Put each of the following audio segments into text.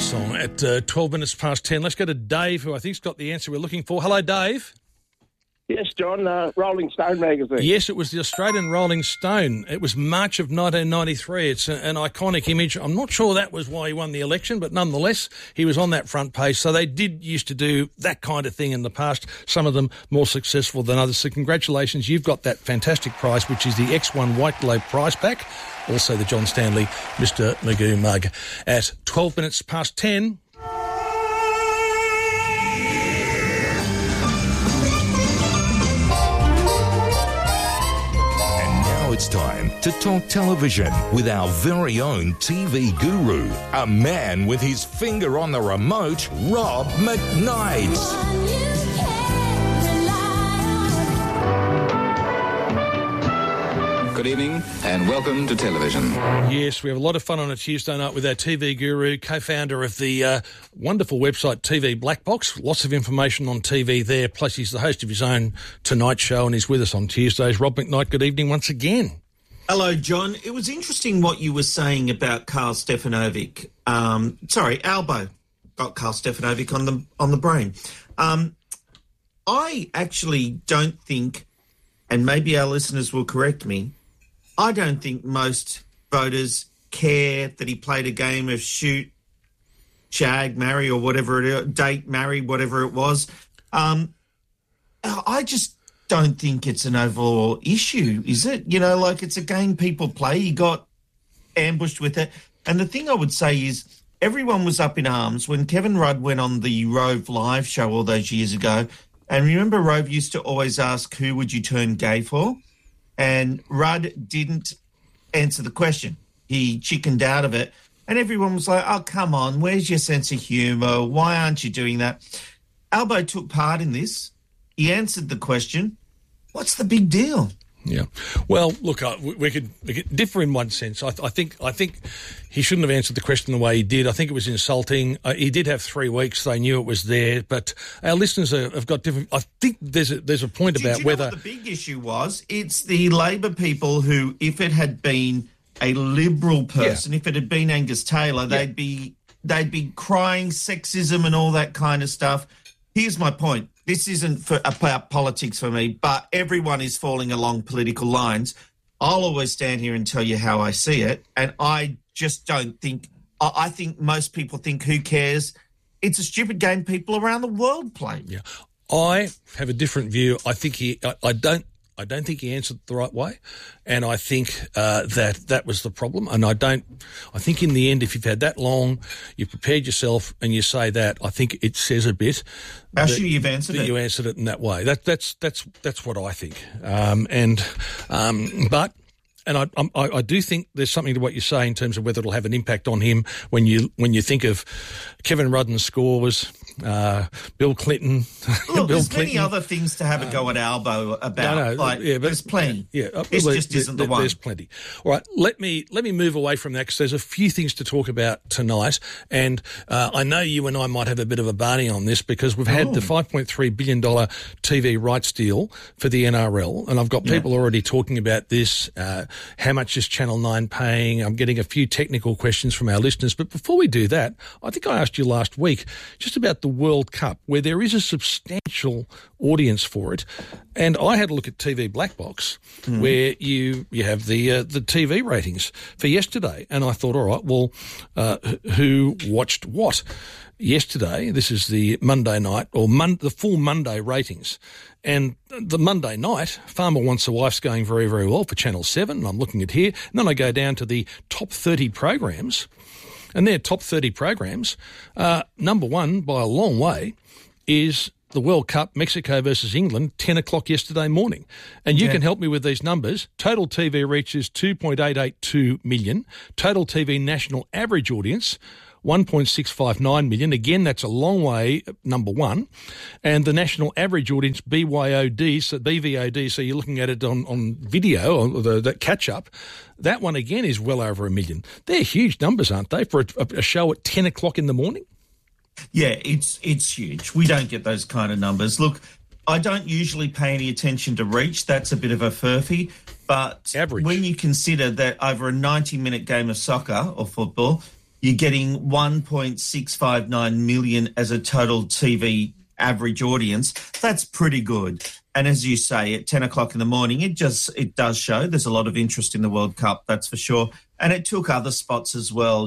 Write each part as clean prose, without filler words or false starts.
song at 12 minutes past 10. Let's go to Dave, who I think's got the answer we're looking for. Hello, Dave. Yes, John, Rolling Stone magazine. Yes, it was the Australian Rolling Stone. It was March of 1993. It's an iconic image. I'm not sure that was why he won the election, but nonetheless, he was on that front page. So they did used to do that kind of thing in the past, some of them more successful than others. So congratulations, you've got that fantastic prize, which is the X1 White Globe prize pack, also the John Stanley Mr. Magoo mug. At 12 minutes past 10... It's time to talk television with our very own TV guru, a man with his finger on the remote, Rob McKnight. Good evening and welcome to television. Yes, we have a lot of fun on a Tuesday night with our TV guru, co-founder of the wonderful website TV Black Box. Lots of information on TV there, plus he's the host of his own Tonight Show and he's with us on Tuesdays. Rob McKnight, good evening once again. Hello, John. It was interesting what you were saying about Karl Stefanovic. Albo got Karl Stefanovic on the brain. I actually don't think, and maybe our listeners will correct me, I don't think most voters care that he played a game of shoot, shag, marry, or whatever it is, date, marry, whatever it was. I just don't think it's an overall issue, is it? You know, like it's a game people play. He got ambushed with it. And the thing I would say is everyone was up in arms when Kevin Rudd went on the Rove Live show all those years ago. And remember, Rove used to always ask, who would you turn gay for? And Rudd didn't answer the question. He chickened out of it. And everyone was like, oh, come on, where's your sense of humour? Why aren't you doing that? Albo took part in this. He answered the question. What's the big deal? Yeah. Well, look, we could differ in one sense. I think he shouldn't have answered the question the way he did. I think it was insulting. He did have 3 weeks. They knew it was there. But our listeners have got different... I think there's a point about whether... What the big issue was? It's the Labor people who, if it had been a Liberal person, if it had been Angus Taylor, they'd be crying sexism and all that kind of stuff. Here's my point. This isn't about politics for me, but everyone is falling along political lines. I'll always stand here and tell you how I see it, and I just don't think... I think most people think, who cares? It's a stupid game people around the world play. Yeah, I have a different view. I think I don't think he answered the right way, and I think that was the problem. And I think in the end, if you've had that long, you've prepared yourself, and you say that, I think it says a bit. How sure you've answered it? You answered it in that way. That's what I think. I do think there's something to what you say in terms of whether it'll have an impact on him when you think of Kevin Rudden's scores, Bill Clinton. Look, there's many other things to have a go at Albo about. But there's plenty. This just isn't the one. There's plenty. All right, let me move away from that because there's a few things to talk about tonight, and I know you and I might have a bit of a barney on this because we've had the $5.3 billion TV rights deal for the NRL, and I've got people already talking about this. How much is Channel 9 paying? I'm getting a few technical questions from our listeners. But before we do that, I think I asked you last week just about the World Cup, where there is a substantial audience for it. And I had a look at TV Black Box, where you have the TV ratings for yesterday. And I thought, all right, well, who watched what? Yesterday, this is the Monday night, or the full Monday ratings. And the Monday night, Farmer Wants a Wife's going very, very well for Channel 7, and I'm looking at here. And then I go down to the top 30 programs, and their top 30 programs, number one by a long way is the World Cup, Mexico versus England, 10 o'clock yesterday morning. And you can help me with these numbers. Total TV reach is 2.882 million. Total TV national average audience, 1.659 million. Again, that's a long way, number one. And the national average audience, BVOD, so you're looking at it on video, or that catch-up, that one again is well over 1 million. They're huge numbers, aren't they, for a show at 10 o'clock in the morning? Yeah, it's huge. We don't get those kind of numbers. Look, I don't usually pay any attention to reach. That's a bit of a furphy. But average. When you consider that over a 90-minute game of soccer or football, You're getting 1.659 million as a total TV average audience. That's pretty good. And as you say, at 10 o'clock in the morning, it does show there's a lot of interest in the World Cup, that's for sure. And it took other spots as well,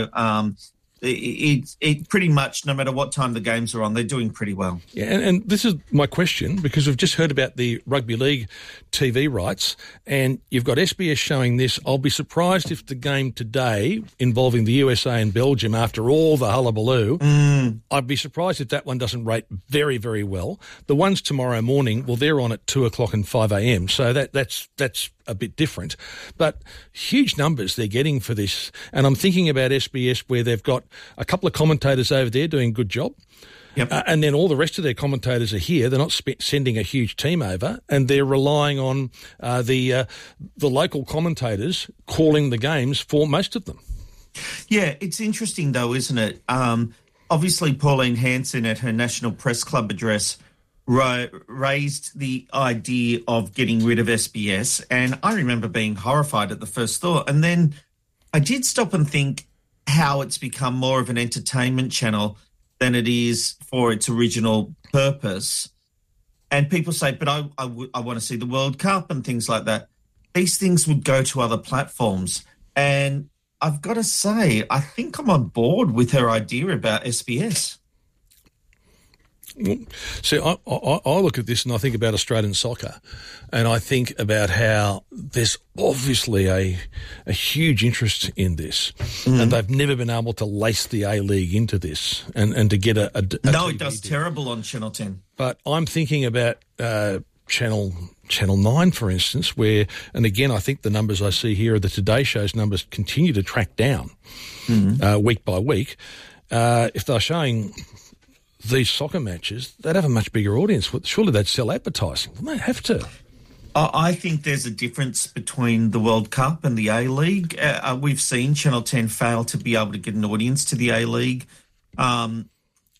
It pretty much, no matter what time the games are on, they're doing pretty well. Yeah, and this is my question, because we've just heard about the Rugby League TV rights, and you've got SBS showing this. I'll be surprised if the game today involving the USA and Belgium, after all the hullabaloo, I'd be surprised if that one doesn't rate very, very well. The ones tomorrow morning, well, they're on at 2 o'clock and 5 a.m, so that's a bit different, but huge numbers they're getting for this. And I'm thinking about SBS, where they've got a couple of commentators over there doing a good job. Yep. And then all the rest of their commentators are here. They're not sending a huge team over, and they're relying on the local commentators calling the games for most of them. Yeah, it's interesting though, isn't it? Obviously, Pauline Hanson at her National Press Club address raised the idea of getting rid of SBS, and I remember being horrified at the first thought. And then I did stop and think how it's become more of an entertainment channel than it is for its original purpose. And people say, but I want to see the World Cup and things like that. These things would go to other platforms. And I've got to say, I think I'm on board with her idea about SBS. See, I look at this and I think about Australian soccer, and I think about how there's obviously a huge interest in this, and they've never been able to lace the A-League into this and to get a No, TV it does deal. terrible on Channel 10. But I'm thinking about Channel 9, for instance, where, and again, I think the numbers I see here are the Today Show's numbers continue to track down week by week. If they're showing these soccer matches, they'd have a much bigger audience. Surely they'd sell advertising. They have to. I think there's a difference between the World Cup and the A-League. We've seen Channel 10 fail to be able to get an audience to the A-League. I'm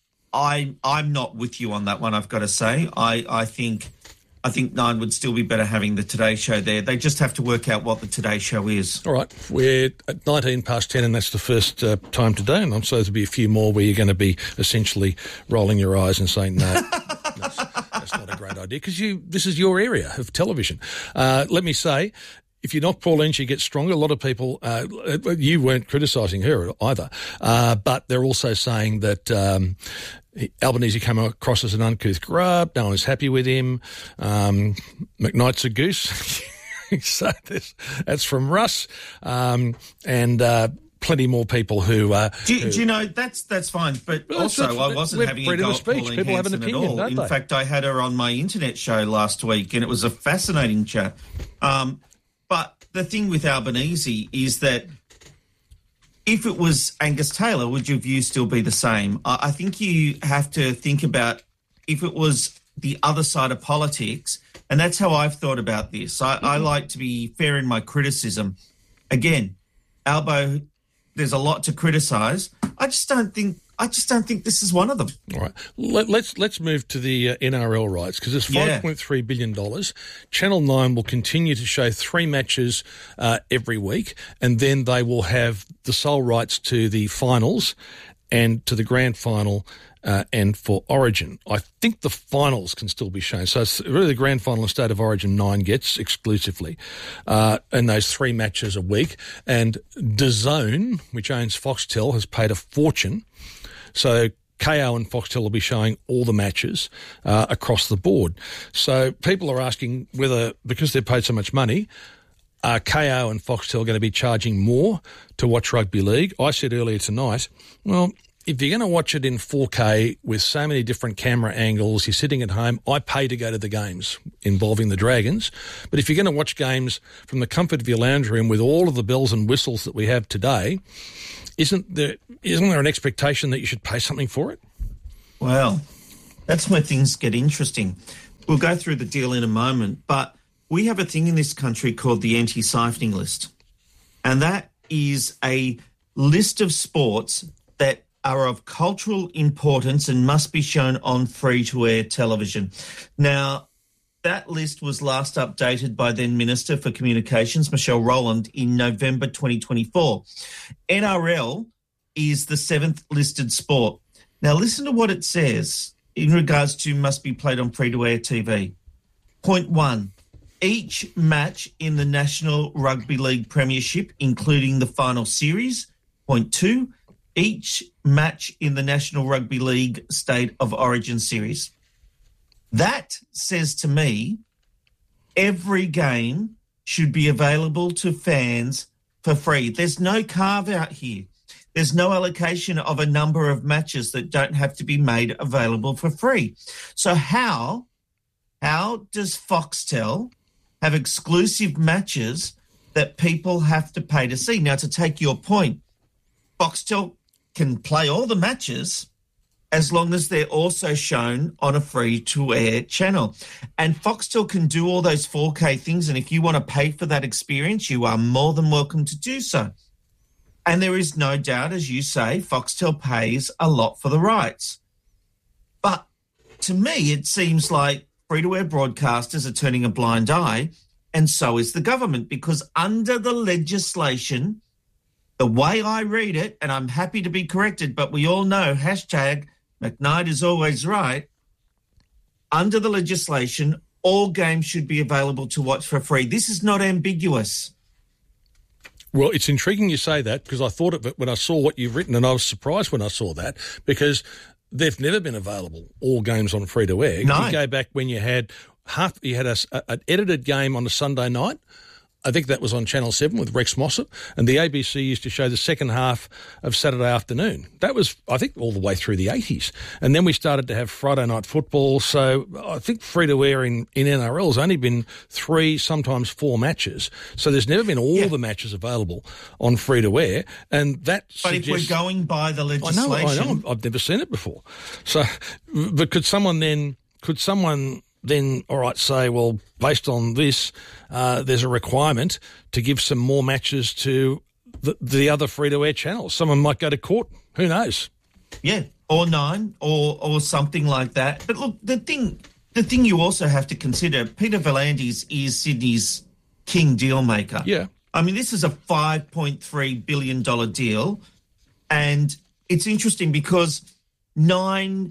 not with you on that one, I've got to say. I think 9 would still be better having the Today Show there. They just have to work out what the Today Show is. All right, we're at 19 past 10, and that's the first time today, and I'm sure there'll be a few more where you're going to be essentially rolling your eyes and saying, no, that's not a great idea, because this is your area of television. Let me say, if you knock Pauline, she gets stronger. A lot of people, you weren't criticising her either, but they're also saying that Albanese came across as an uncouth grub. No one's happy with him. McKnight's a goose. So that's from Russ. And plenty more people who... Do you know, that's fine. But well, also, I wasn't having a go at Pauline people have an Hanson opinion, at all. don't they? In fact, I had her on my internet show last week, and it was a fascinating chat. But the thing with Albanese is that if it was Angus Taylor, would your view still be the same? I think you have to think about if it was the other side of politics, and that's how I've thought about this. I like to be fair in my criticism. Again, Albo, there's a lot to criticise. I just don't think this is one of them. All right. Let's move to the NRL rights, because it's $5.3 billion. Channel 9 will continue to show 3 matches every week, and then they will have the sole rights to the finals and to the grand final and for Origin. I think the finals can still be shown. So it's really the grand final and State of Origin 9 gets exclusively and those 3 matches a week. And DAZN, which owns Foxtel, has paid a fortune. So KO and Foxtel will be showing all the matches across the board. So people are asking whether, because they've paid so much money, are KO and Foxtel going to be charging more to watch rugby league? I said earlier tonight, well, if you're going to watch it in 4K with so many different camera angles, you're sitting at home, I pay to go to the games involving the Dragons. But if you're going to watch games from the comfort of your lounge room with all of the bells and whistles that we have today, isn't there an expectation that you should pay something for it? Well, that's where things get interesting. We'll go through the deal in a moment, but we have a thing in this country called the anti-siphoning list, and that is a list of sports that are of cultural importance and must be shown on free-to-air television. Now, that list was last updated by then Minister for Communications, Michelle Rowland, in November 2024. NRL is the 7th listed sport. Now, listen to what it says in regards to must be played on free-to-air TV. Point 1, each match in the National Rugby League Premiership, including the final series. Point 2, each match in the National Rugby League State of Origin series. That says to me every game should be available to fans for free. There's no carve-out here. There's no allocation of a number of matches that don't have to be made available for free. So how does Foxtel have exclusive matches that people have to pay to see? Now, to take your point, Foxtel can play all the matches as long as they're also shown on a free-to-air channel. And Foxtel can do all those 4K things, and if you want to pay for that experience, you are more than welcome to do so. And there is no doubt, as you say, Foxtel pays a lot for the rights. But to me, it seems like free-to-air broadcasters are turning a blind eye, and so is the government, because under the legislation, the way I read it, and I'm happy to be corrected, but we all know, hashtag McKnight is always right, under the legislation, all games should be available to watch for free. This is not ambiguous. Well, it's intriguing you say that, because I thought of it when I saw what you've written, and I was surprised when I saw that, because they've never been available, all games on free-to-air. No. You go back when you had an edited game on a Sunday night. I think that was on Channel 7 with Rex Mossop, and the ABC used to show the second half of Saturday afternoon. That was, I think, all the way through the 80s. And then we started to have Friday night football, so I think free-to-air in NRL has only been 3, sometimes 4 matches. So there's never been all the matches available on free-to-air, and that But if we're going by the legislation... I know, I've never seen it before. So, but could someone then, all right, say, well, based on this, there's a requirement to give some more matches to the other free-to-air channels. Someone might go to court. Who knows? Yeah, or 9 or something like that. But look, the thing you also have to consider, Peter V'landys is Sydney's king deal maker. Yeah. I mean, this is a $5.3 billion deal, and it's interesting because Nine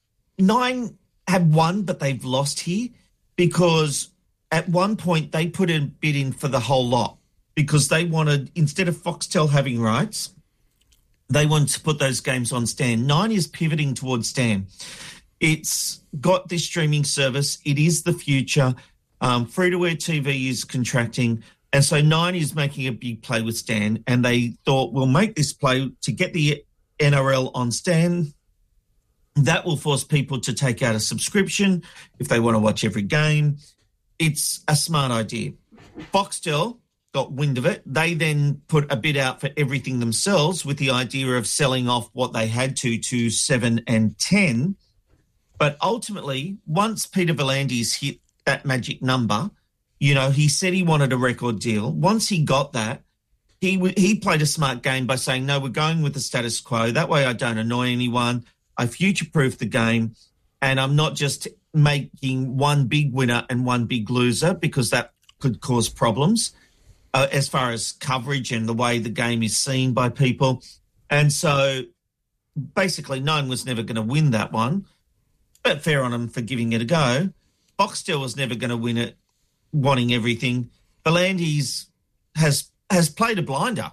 have won, but they've lost here, because at one point they put a bid in for the whole lot, because they wanted, instead of Foxtel having rights, they wanted to put those games on Stan. Nine is pivoting towards Stan. It's got this streaming service. It is the future. Free-to-air TV is contracting, and so Nine is making a big play with Stan, and they thought, we'll make this play to get the NRL on Stan. That will force people to take out a subscription if they want to watch every game. It's a smart idea. Foxtel got wind of it. They then put a bid out for everything themselves with the idea of selling off what they had to 7 and 10. But ultimately, once Peter V'landys hit that magic number, he said he wanted a record deal. Once he got that, he played a smart game by saying, no, we're going with the status quo. That way I don't annoy anyone. I future-proof the game, and I'm not just making one big winner and one big loser, because that could cause problems as far as coverage and the way the game is seen by people. And so basically Nine was never going to win that one, but fair on him for giving it a go. Foxtel was never going to win it, wanting everything. V'landys has played a blinder.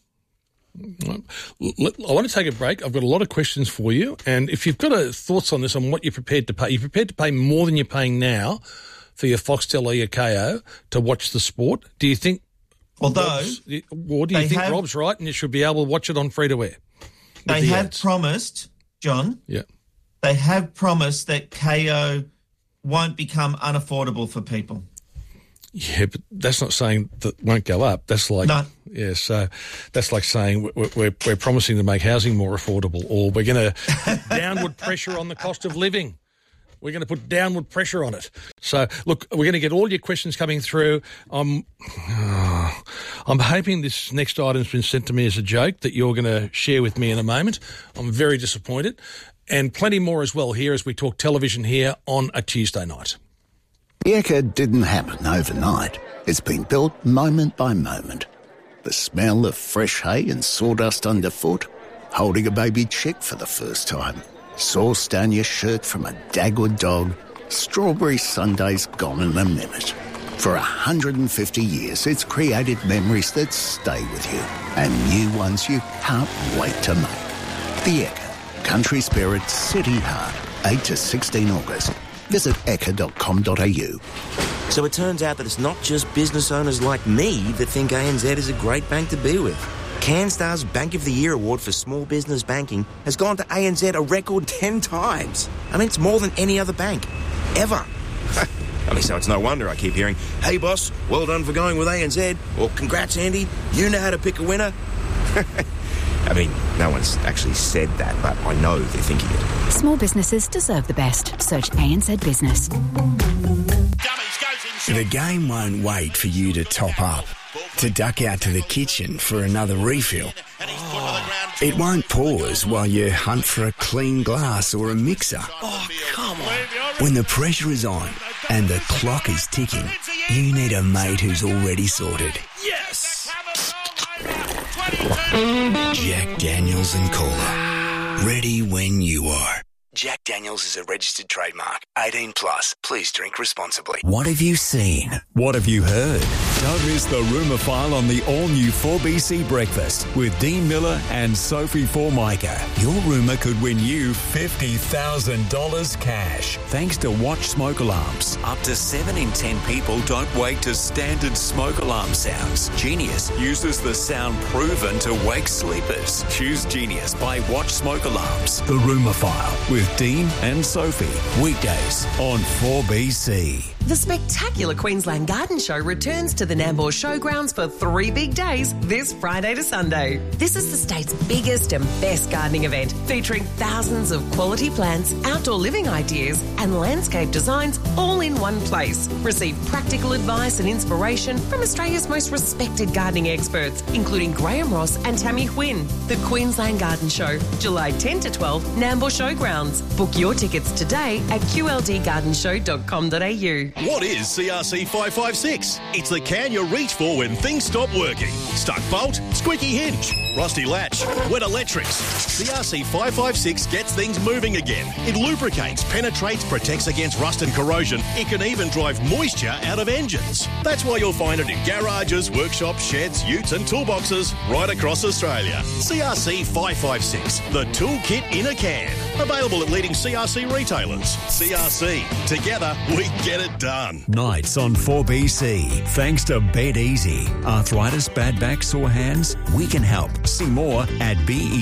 I want to take a break. I've got a lot of questions for you, and if you've got thoughts on this, on what you're prepared to pay more than you're paying now for your Foxtel or your KO to watch the sport. Do you think? Rob's right, and you should be able to watch it on free-to-air? They have promised, John. Yeah. They have promised that KO won't become unaffordable for people. Yeah, but that's not saying that won't go up. That's like, no. Yeah, so that's like saying we're promising to make housing more affordable, or we're going to put downward pressure on the cost of living. We're going to put downward pressure on it. So, look, we're going to get all your questions coming through. I'm hoping this next item's been sent to me as a joke that you're going to share with me in a moment. I'm very disappointed. And plenty more as well here as we talk television here on a Tuesday night. The Ekka didn't happen overnight. It's been built moment by moment. The smell of fresh hay and sawdust underfoot, holding a baby chick for the first time, sauce down your shirt from a Dagwood dog, strawberry sundaes gone in a minute. For 150 years, it's created memories that stay with you and new ones you can't wait to make. The Ekka, country spirit, city heart, 8 to 16 August. Visit ekka.com.au. So it turns out that it's not just business owners like me that think ANZ is a great bank to be with. CanStar's Bank of the Year award for small business banking has gone to ANZ a record 10 times. I mean, it's more than any other bank, ever. I mean, so it's no wonder I keep hearing, "Hey, boss, well done for going with ANZ," or "Congrats, Andy, you know how to pick a winner." I mean, no one's actually said that, but I know they're thinking it. Small businesses deserve the best. Search ANZ Business. The game won't wait for you to top up, to duck out to the kitchen for another refill. It won't pause while you hunt for a clean glass or a mixer. Oh, come on. When the pressure is on and the clock is ticking, you need a mate who's already sorted. Yes! Jack Daniels and Cola. Ready when you are. Jack Daniels is a registered trademark. 18 plus. Please drink responsibly. What have you seen? What have you heard? Don't miss the Rumour File on the all-new 4BC Breakfast with Dean Miller and Sophie Formica. Your rumour could win you $50,000 cash. Thanks to Watch Smoke Alarms. Up to 7 in 10 people don't wake to standard smoke alarm sounds. Genius uses the sound proven to wake sleepers. Choose Genius by Watch Smoke Alarms. The Rumour File with Dean and Sophie. Weekdays on 4BC. The spectacular Queensland Garden Show returns to the Nambour Showgrounds for 3 big days this Friday to Sunday. This is the state's biggest and best gardening event, featuring thousands of quality plants, outdoor living ideas and landscape designs all in one place. Receive practical advice and inspiration from Australia's most respected gardening experts, including Graham Ross and Tammy Huynh. The Queensland Garden Show, July 10 to 12, Nambour Showgrounds. Book your tickets today at qldgardenshow.com.au. What is CRC 556? It's the can you reach for when things stop working. Stuck bolt, squeaky hinge, rusty latch, wet electrics. CRC 556 gets things moving again. It lubricates, penetrates, protects against rust and corrosion. It can even drive moisture out of engines. That's why you'll find it in garages, workshops, sheds, utes and toolboxes right across Australia. CRC 556, the toolkit in a can. Available at leading CRC retailers. CRC, together we get it done. Nights on 4BC. Thanks to Bed Easy. Arthritis, bad back, sore hands? We can help. See more at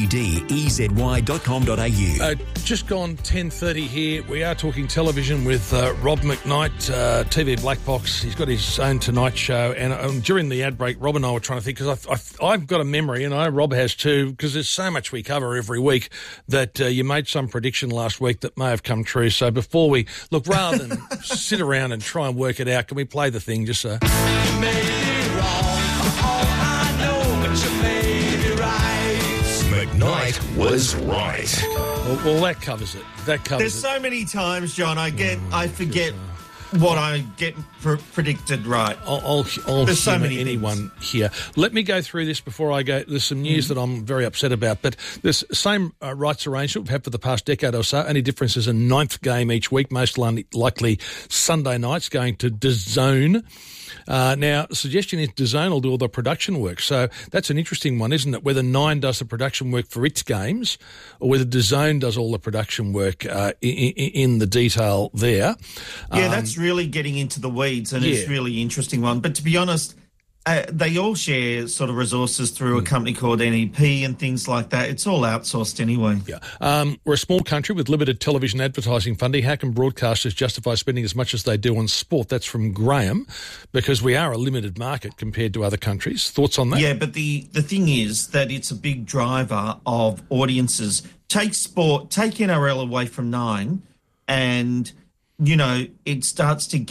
bedezy.com.au. Just gone 10:30 here. We are talking television with Rob McKnight, TV Black Box. He's got his own Tonight Show. And during the ad break, Rob and I were trying to think, because I've got a memory, and I know Rob has too, because there's so much we cover every week, that you made some prediction last week that may have come true. So before we look, rather than sit around and try and work it out, can we play the thing just so? You may be wrong, all I know, but you may be right. McKnight was right. Well, that covers it. There's so many times, John, I forget what I get predicted right. I'll There's so many anyone here. Let me go through this before I go. There's some news that I'm very upset about, but this same rights arrangement we've had for the past decade or so. Only difference is a 9th game each week, most likely Sunday nights, going to DAZN. Now, the suggestion is DAZN will do all the production work. So that's an interesting one, isn't it? Whether 9 does the production work for its games or whether DAZN does all the production work in the detail there. Yeah, that's really getting into the weeds, and it's really interesting one. But to be honest, they all share sort of resources through a company called NEP and things like that. It's all outsourced anyway. Yeah. We're a small country with limited television advertising funding. How can broadcasters justify spending as much as they do on sport? That's from Graham, because we are a limited market compared to other countries. Thoughts on that? Yeah, but the thing is that it's a big driver of audiences. Take sport, take NRL away from 9 and, you know, it starts to